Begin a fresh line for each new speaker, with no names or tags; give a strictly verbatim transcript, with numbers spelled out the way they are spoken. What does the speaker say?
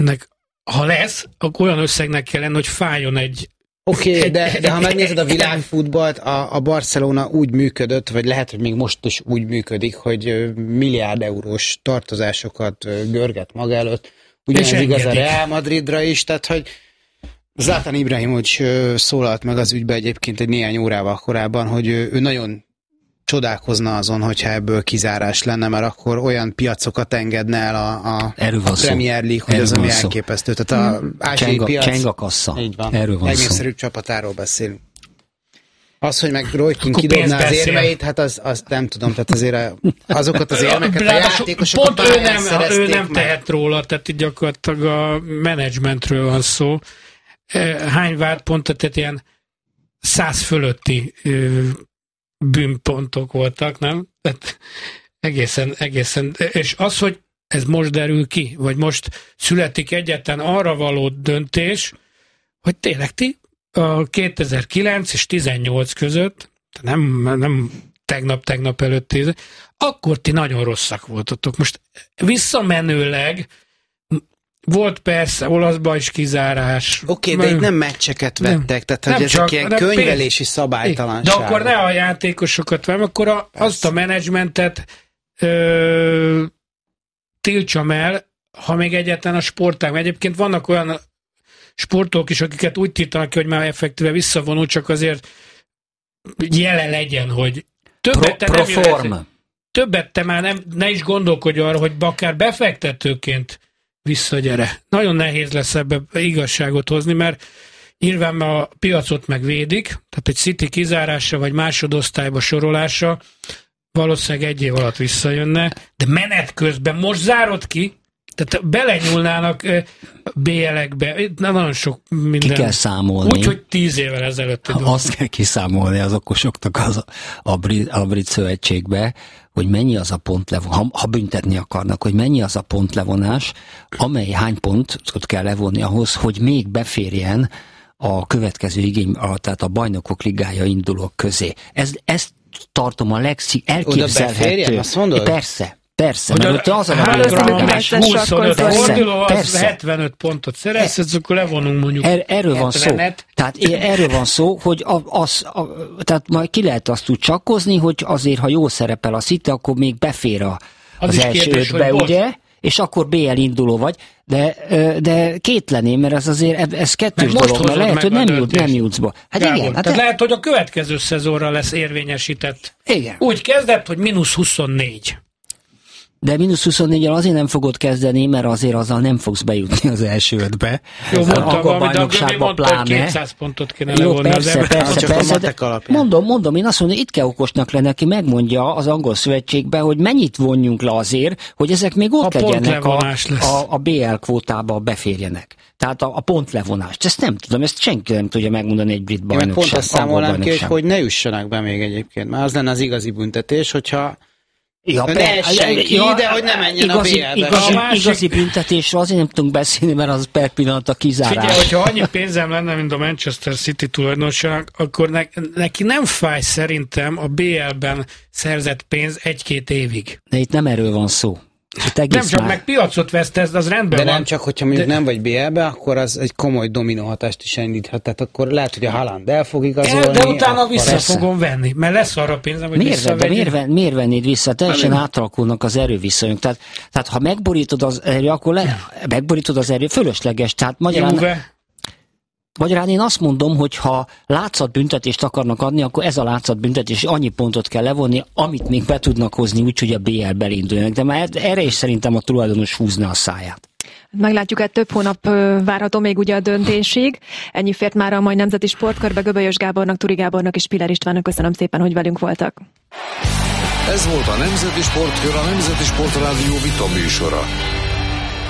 ennek, ha lesz, akkor olyan összegnek kell lenni, hogy fájjon egy...
Oké, okay, de, de ha megnézed a világfutballt, a, a Barcelona úgy működött, vagy lehet, hogy még most is úgy működik, hogy milliárd eurós tartozásokat görget maga előtt. Ugyanez igaz a Real Madridra is, tehát hogy Zlatan Ibrahimovic szólalt meg az ügybe egyébként egy néhány órával korábban, hogy ő, ő nagyon csodálkozna azon, hogyha ebből kizárás lenne, mert akkor olyan piacokat engedne el a, a, a Premier League, hogy az, ami elképesztő. Tehát a ázsiai piac...
Csengakassa.
Így van.
Erről van
legegyszerűbb csapatáról beszélünk. Az, hogy meg Roykin kidobná az érveit, hát az, az nem tudom, tehát azért a, azokat az érveket a játékosokat
pont ő nem, ő nem tehet róla, tehát itt gyakorlatilag a menedzsmentről van szó. Hány vádpontot, tehát ilyen száz fölötti bűnpontok voltak, nem? Tehát egészen, egészen, és az, hogy ez most derül ki, vagy most születik egyáltalán arra való döntés, hogy tényleg ti a kétezer-kilenc és tizennyolc között, nem, nem tegnap-tegnap előtt, akkor ti nagyon rosszak voltatok. Most visszamenőleg volt persze olaszban is kizárás.
Oké, okay, de itt nem meccseket vettek, nem, tehát hogy ezek csak, ilyen könyvelési pénz... szabálytalanság.
De akkor ne a játékosokat vem, akkor a, azt a menedzsmentet ö, tiltsam el, ha még egyáltalán a sportág. Egyébként vannak olyan sportok is, akiket úgy tiltanak ki, hogy már effektíve visszavonul, csak azért jele legyen, hogy többet te
Pro,
nem jöhet, többet te már nem, ne is gondolkodj arra, hogy akár befektetőként visszagyere. Nagyon nehéz lesz ebbe igazságot hozni, mert nyilván a piacot megvédik, tehát egy City kizárása vagy másodosztályba sorolása valószínűleg egy év alatt visszajönne, de menet közben most zárod ki, tehát belenyúlnának bé el-ekbe, nagyon sok minden.
Ki kell számolni.
Úgy, hogy tíz évvel ezelőtt.
Azt kell kiszámolni az okosoknak az a, brit, a brit szövetségbe, hogy mennyi az a pontlevonás, ha, ha büntetni akarnak, hogy mennyi az a pontlevonás, amely hány pontot kell levonni ahhoz, hogy még beférjen a következő igény, a, tehát a bajnokok ligája indulók közé. Ez, ezt tartom a legszig elképzelhető.
Azt mondod?
Persze. Persze,
hogy
mert
a,
az a
húszonöt forduló, az hetvenöt pontot szerez, ez akkor levonunk mondjuk
er, erről van szó. Tehát erről van szó, hogy a, az, a, tehát majd ki lehet azt úgy csakkozni, hogy azért, ha jól szerepel a City, akkor még befér a, az, az első ötbe, ugye? És akkor bé el induló vagy, de, de kétleném, mert ez azért, ez kettős dolog, mert lehet, hogy nem, jut, nem jutsz be. Hát
Gábor,
igen. Hát
tehát lehet, hogy a következő szezonra lesz érvényesített.
Igen.
Úgy kezdett, hogy mínusz huszonnégy.
De mínusz huszonnéggyel azért nem fogod kezdeni, mert azért azzal nem fogsz bejutni az első ötbe.
Jó, mondtam, amit a mondta, hogy kétszáz pontot kéne levonni az
ember. Persze, persze, persze, mondom, mondom, én azt mondom, itt kell okosnak lenni, aki megmondja az angol szövetségbe, hogy mennyit vonjunk le azért, hogy ezek még ott a legyenek a, a, a bé el kvótába beférjenek. Tehát a, a pontlevonást. Ezt nem tudom, ezt senki nem tudja megmondani egy brit bajnokság.
Én pont azt számolnám ki, hogy, hogy ne üssenek be még egyébként. Mert az lenne az igazi büntetés, hogyha
Ja,
ne essen ki, ja, de hogy ne menjen igazi, a bé el-be.
Igazi, másik... igazi büntetésről azért nem tudunk beszélni, mert az per pillanat a kizárás.
Figyelj, hogyha annyi pénzem lenne, mint a Manchester City tulajdonosság, akkor ne, neki nem fáj szerintem a bé el-ben szerzett pénz egy-két évig.
De itt nem erről van szó.
Nem csak már... meg piacot vesztesz, az rendben
de
van.
De nem csak, hogyha mondjuk de... nem vagy bé el-be, akkor az egy komoly dominó hatást is elindíthat. Tehát akkor lehet, hogy a Haaland el fog igazolni.
El, de utána vissza persze. fogom venni, mert lesz arra pénzem, hogy
miért,
visszavegyem.
De miért, miért vennéd vissza? Teljesen átalakulnak az erőviszonyok. Tehát, tehát ha megborítod az erő, akkor le, megborítod az erő, fölösleges. Tehát magyarán... Juve. Magyarán én azt mondom, hogy ha látszatbüntetést akarnak adni, akkor ez a látszatbüntetés, annyi pontot kell levonni, amit még be tudnak hozni úgy, hogy a bé el belinduljanak. De már erre is szerintem a tulajdonos húzna a száját.
Meglátjuk, hogy több hónap várható még ugye a döntésig. Ennyi fért már a mai Nemzeti Sportkörbe. Göbölyös Gábornak, Turi Gábornak és Piller Istvánnak köszönöm szépen, hogy velünk voltak.
Ez volt a Nemzeti Sportkör, a Nemzeti Sportrádió vita műsora.